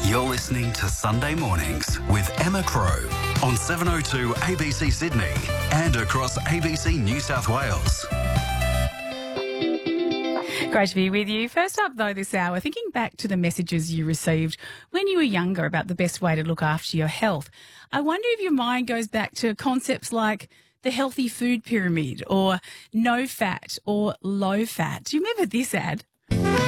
You're listening to Sunday Mornings with Emma Crow on 702 ABC Sydney and across ABC New South Wales. Great to be with you. First up, though, this hour, thinking back to the messages you received when you were younger about the best way to look after your health. I wonder if your mind goes back to concepts like the healthy food pyramid or no fat or low fat. Do you remember this ad?